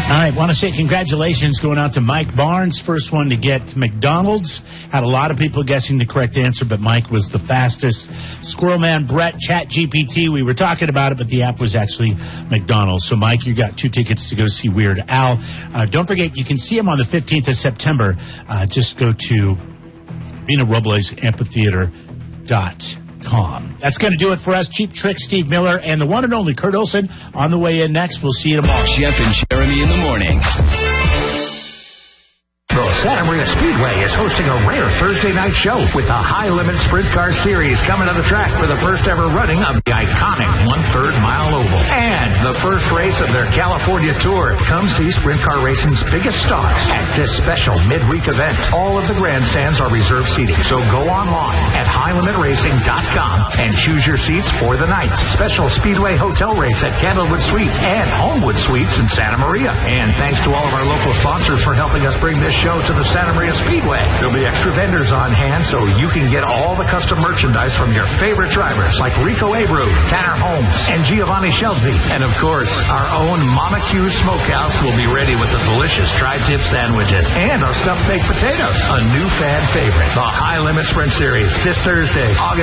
All right, want to say congratulations going out to Mike Barnes, first one to get McDonald's. Had a lot of people guessing the correct answer, but Mike was the fastest. Squirrel Man Brett, ChatGPT, we were talking about it, but the app was actually McDonald's. So, Mike, you got 2 tickets to go see Weird Al. Don't forget, you can see him on the 15th of September. Just go to VinaRoblesAmphitheater.com. That's going to do it for us. Cheap Trick, Steve Miller, and the one and only Kurt Olson on the way in next. We'll see you tomorrow. Jeff and Jeremy in the morning. The Santa Maria Speedway is hosting a rare Thursday night show with the High Limit Sprint Car Series coming to the track for the first ever running of the iconic 1/3 mile oval. And the first race of their California tour. Come see Sprint Car Racing's biggest stars at this special midweek event. All of the grandstands are reserved seating, so go online at highlimitracing.com and choose your seats for the night. Special Speedway hotel rates at Candlewood Suites and Homewood Suites in Santa Maria. And thanks to all of our local sponsors for helping us bring this show to the Santa Maria Speedway. There'll be extra vendors on hand so you can get all the custom merchandise from your favorite drivers like Rico Abreu, Tanner Holmes, and Giovanni Shelby. And of course, our own Mama Q's Smokehouse will be ready with the delicious tri-tip sandwiches and our stuffed baked potatoes, a new fan favorite. The High Limit Sprint Series this Thursday, August